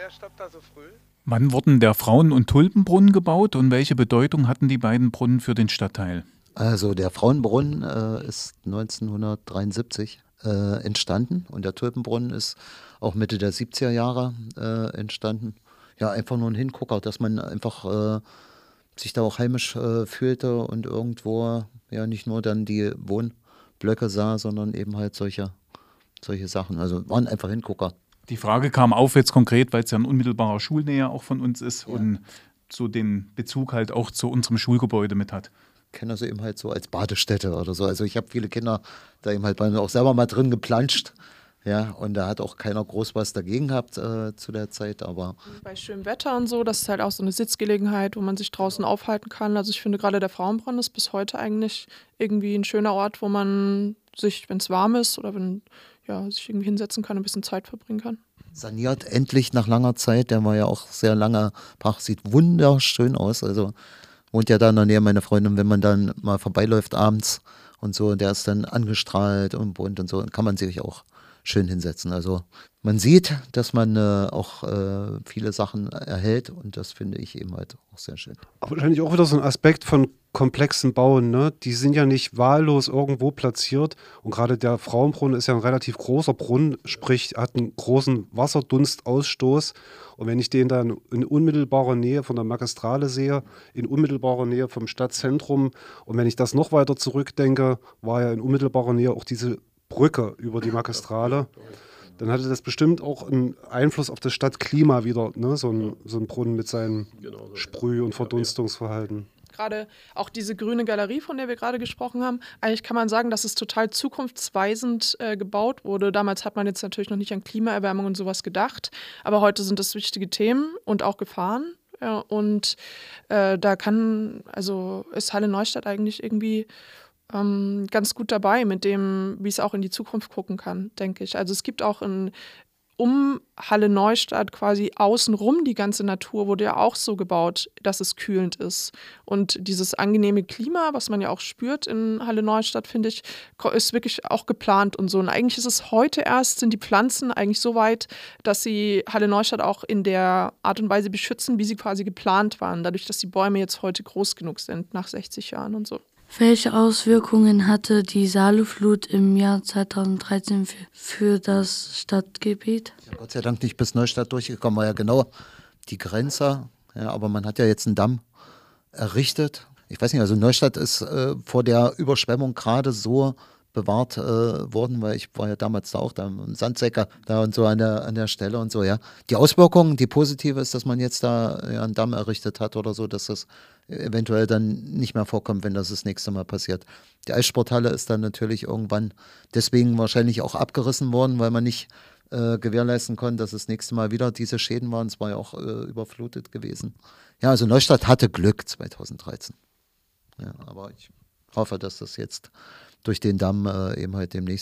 wer stoppt da so früh? Wann wurden der Frauen- und Tulpenbrunnen gebaut und welche Bedeutung hatten die beiden Brunnen für den Stadtteil? Also der Frauenbrunnen ist 1973 entstanden und der Tulpenbrunnen ist auch Mitte der 70er Jahre entstanden. Ja, einfach nur ein Hingucker, dass man einfach sich da auch heimisch fühlte und irgendwo ja nicht nur dann die Wohnblöcke sah, sondern eben halt solche Sachen. Also waren einfach Hingucker. Die Frage kam auf jetzt konkret, weil es ja in unmittelbarer Schulnähe auch von uns ist Ja. und so den Bezug halt auch zu unserem Schulgebäude mit hat. Kenne das eben halt so als Badestätte oder so. Also ich habe viele Kinder da eben halt auch selber mal drin geplanscht. Ja, und da hat auch keiner groß was dagegen gehabt zu der Zeit, aber Bei schönem Wetter und so, das ist halt auch so eine Sitzgelegenheit, wo man sich draußen aufhalten kann. Also ich finde gerade der Frauenbrunnen ist bis heute eigentlich irgendwie ein schöner Ort, wo man sich, wenn es warm ist oder wenn sich irgendwie hinsetzen kann, ein bisschen Zeit verbringen kann. saniert endlich nach langer Zeit. Der war ja auch sehr lange brach, sieht wunderschön aus. Also wohnt ja da in der Nähe meine Freundin, wenn man dann mal vorbeiläuft abends und so, der ist dann angestrahlt und bunt und so, dann kann man sich auch schön hinsetzen. Also man sieht, dass man auch viele Sachen erhält und das finde ich eben halt auch sehr schön. Aber wahrscheinlich auch wieder so ein Aspekt von komplexen Bauen, ne? Die sind ja nicht wahllos irgendwo platziert und gerade der Frauenbrunnen ist ja ein relativ großer Brunnen, sprich hat einen großen Wasserdunstausstoß und wenn ich den dann in unmittelbarer Nähe von der Magistrale sehe, in unmittelbarer Nähe vom Stadtzentrum und wenn ich das noch weiter zurückdenke, war ja in unmittelbarer Nähe auch diese Brücke über die Magistrale, dann hatte das bestimmt auch einen Einfluss auf das Stadtklima wieder, ne? So ein Brunnen mit seinem Sprüh- und Verdunstungsverhalten. Gerade auch diese grüne Galerie, von der wir gerade gesprochen haben, eigentlich kann man sagen, dass es total zukunftsweisend gebaut wurde. Damals hat man jetzt natürlich noch nicht an Klimaerwärmung und sowas gedacht, aber heute sind das wichtige Themen und auch Gefahren. Ja, und ist Halle Neustadt eigentlich irgendwie ganz gut dabei mit dem, wie es auch in die Zukunft gucken kann, denke ich. Also es gibt auch um Halle Neustadt quasi außenrum, die ganze Natur wurde ja auch so gebaut, dass es kühlend ist. Und dieses angenehme Klima, was man ja auch spürt in Halle Neustadt, finde ich, ist wirklich auch geplant und so. Und eigentlich ist es heute erst, sind die Pflanzen eigentlich so weit, dass sie Halle Neustadt auch in der Art und Weise beschützen, wie sie quasi geplant waren, dadurch, dass die Bäume jetzt heute groß genug sind, nach 60 Jahren und so. Welche Auswirkungen hatte die Saaluflut im Jahr 2013 für das Stadtgebiet? Ja, Gott sei Dank nicht bis Neustadt durchgekommen, war ja genau die Grenze. Ja, aber man hat ja jetzt einen Damm errichtet. Ich weiß nicht, also Neustadt ist vor der Überschwemmung gerade so bewahrt worden, weil ich war ja damals da auch da im Sandsäcker da und so an der Stelle und so, ja. Die Auswirkung, die positive ist, dass man jetzt da einen Damm errichtet hat oder so, dass das eventuell dann nicht mehr vorkommt, wenn das nächste Mal passiert. Die Eissporthalle ist dann natürlich irgendwann deswegen wahrscheinlich auch abgerissen worden, weil man nicht gewährleisten konnte, dass das nächste Mal wieder diese Schäden waren. Es war ja auch überflutet gewesen. Ja, also Neustadt hatte Glück 2013. Ja, aber ich hoffe, dass das jetzt durch den Damm eben halt demnächst